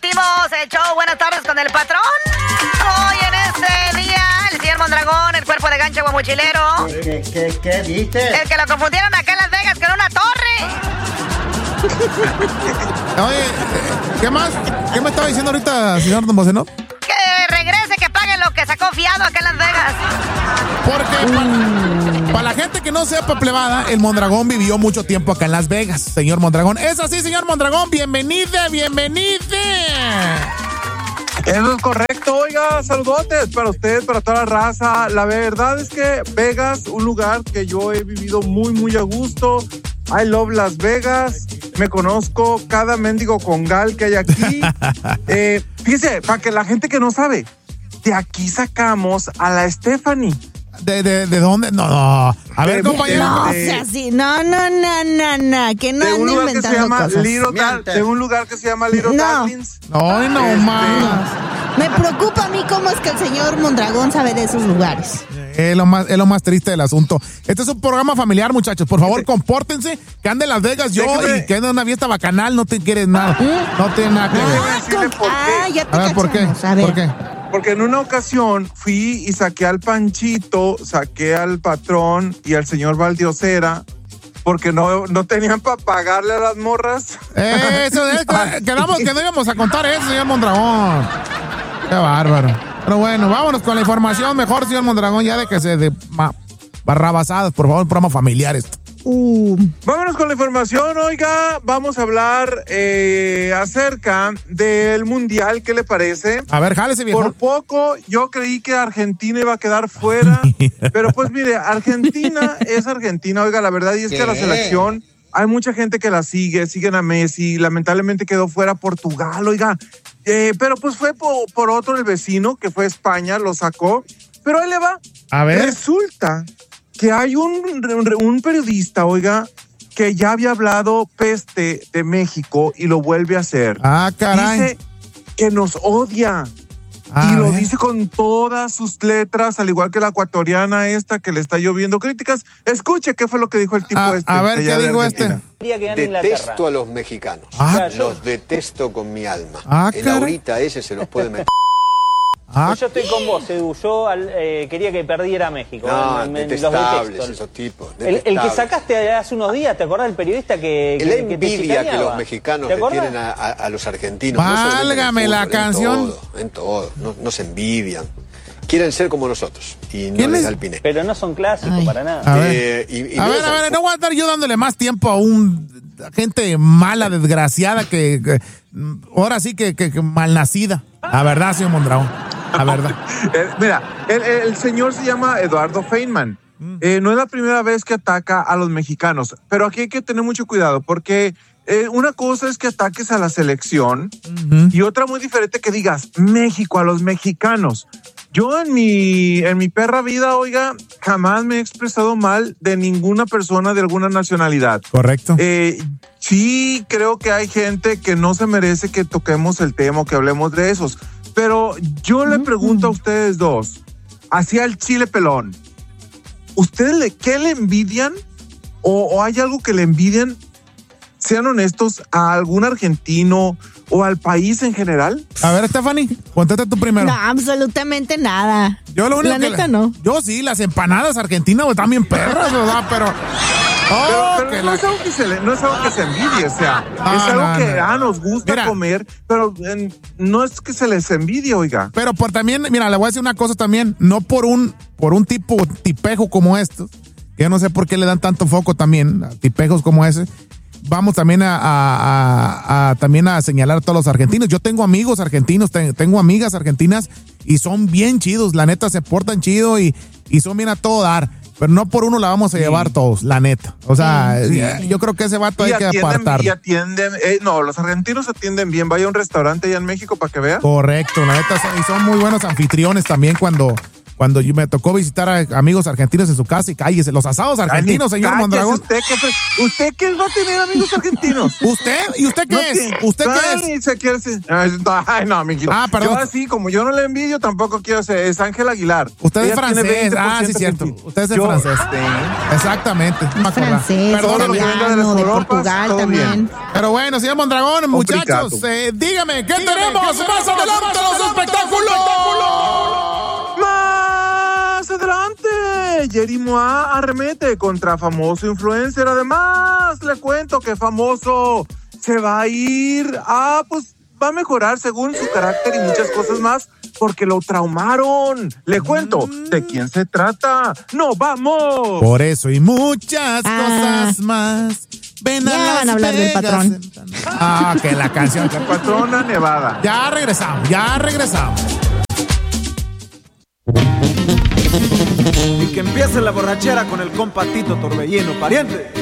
Compartimos el show Buenas tardes con el patrón. Hoy en este día, el señor Mondragón, el cuerpo de gancho guamuchilero. ¿Qué dices? El que lo confundieron acá en Las Vegas con una torre. Oye, ¿qué más? ¿Qué me estaba diciendo ahorita, señor Don Boceno? Que regrese, que pague lo que sacó fiado acá en Las Vegas. Porque para la gente que no sepa, plebada, el Mondragón vivió mucho tiempo acá en Las Vegas, señor Mondragón. ¿Es así, señor Mondragón? ¡Bienvenida! Eso es correcto, oiga, saludotes para usted, para toda la raza. La verdad es que Vegas, un lugar que yo he vivido muy, muy a gusto. I love Las Vegas. Me conozco cada mendigo congal que hay aquí. Fíjese, para que la gente que no sabe, de aquí sacamos a la Stephanie. ¿De dónde? No. A ver, compañero. No, o sea, sí. No. Que no anden inventando cosas. De un lugar que se llama Little Darlings. No más. Me preocupa a mí cómo es que el señor Mondragón sabe de esos lugares. Es lo más triste del asunto. Este es un programa familiar, muchachos. Por favor, compórtense. Que ande en Las Vegas yo y que ande en una fiesta bacanal. No te quieres nada. No tiene nada que ver. Ya te A ver, ¿por qué? ¿Por qué? Porque en una ocasión fui y saqué al Panchito, saqué al patrón y al señor Valdiosera porque no tenían para pagarle a las morras. Eso es, quedamos que no íbamos a contar eso, señor Mondragón. Qué bárbaro. Pero bueno, vámonos con la información mejor, señor Mondragón, ya de que se de barrabasadas, por favor, programa familiares. Vámonos con la información, oiga, vamos a hablar acerca del Mundial, ¿qué le parece? A ver, jálese, viejo. Por poco yo creí que Argentina iba a quedar fuera, pero pues mire, Argentina es Argentina, oiga, la verdad, y es que la selección, hay mucha gente que la siguen a Messi, lamentablemente quedó fuera Portugal, oiga, pero pues fue por otro el vecino, que fue España, lo sacó, pero ahí le va. A ver. Resulta que hay un periodista, oiga, que ya había hablado peste de México y lo vuelve a hacer. Ah, caray. Dice que nos odia. Y lo dice con todas sus letras, al igual que la ecuatoriana esta que le está lloviendo críticas. Escuche qué fue lo que dijo el tipo A ver, ¿qué dijo este? Detesto a los mexicanos. Los detesto con mi alma. El ahorita ese se los puede meter. Pues yo estoy con vos, Edu. Yo quería que perdiera México. No, detestables esos tipos. El que sacaste hace unos días, ¿te acordás del periodista que la envidia que los mexicanos le tienen a los argentinos. Válgame la canción. En todo. No se envidian. Quieren ser como nosotros. Y no les da el pine. Pero no son clásicos para nada. A ver, no voy a estar yo dándole más tiempo a gente mala, desgraciada, que ahora sí que malnacida. La verdad, señor Mondragón. La verdad. Mira, el señor se llama Eduardo Feynman. No es la primera vez que ataca a los mexicanos, pero aquí hay que tener mucho cuidado porque una cosa es que ataques a la selección y otra muy diferente que digas México, a los mexicanos. Yo en mi perra vida, oiga, jamás me he expresado mal de ninguna persona de alguna nacionalidad. Correcto. Sí creo que hay gente que no se merece que toquemos el tema o que hablemos de esos. Pero yo le pregunto a ustedes dos, hacia el chile pelón, ¿ustedes qué le envidian? ¿O hay algo que le envidian? Sean honestos, a algún argentino o al país en general. A ver, Stephanie, contesta tú primero. No, absolutamente nada. Yo lo único la neta no. Yo sí, las empanadas argentinas están bien perras, ¿verdad? Pero no es algo que se envidie, o sea, es algo que nos gusta comer, pero no es que se les envidie, oiga. Pero también, mira, le voy a decir una cosa también, no por un tipejo como estos, que yo no sé por qué le dan tanto foco también a tipejos como ese. Vamos también también a señalar a todos los argentinos. Yo tengo amigos argentinos, tengo amigas argentinas y son bien chidos, la neta, se portan chido y son bien a todo dar. Pero no por uno la vamos a llevar todos, la neta. O sea, yo creo que ese vato hay que apartarlo. Y atienden, los argentinos atienden bien. Vaya a un restaurante allá en México para que vea. Correcto, la neta, y son muy buenos anfitriones también cuando cuando me tocó visitar a amigos argentinos en su casa y cállese, los asados argentinos, señor Mondragón. ¿Usted qué va a tener amigos argentinos? ¿Usted? ¿Y usted qué es? ¿Usted qué es? Ay, no, amiguito. Perdón. Yo así, como yo no le envidio, tampoco quiero ser. Es Ángel Aguilar. Usted es francés. Sí, cierto. Usted es francés. Sí. Exactamente. Es francés, italiano, de Portugal también. Pero bueno, señor Mondragón, muchachos, dígame, ¿qué tenemos más adelante los espectáculos? Más adelante, Jerry Mois arremete contra famoso influencer. Además, le cuento que famoso se va a ir pues va a mejorar según su carácter y muchas cosas más porque lo traumaron. Le cuento de quién se trata. ¡No vamos! Por eso y muchas cosas más. Ven ya van a hablar del patrón. Que la canción. La patrona Nevada. Ya regresamos. Y que empiece la borrachera con el compa Tito Torbellino, pariente.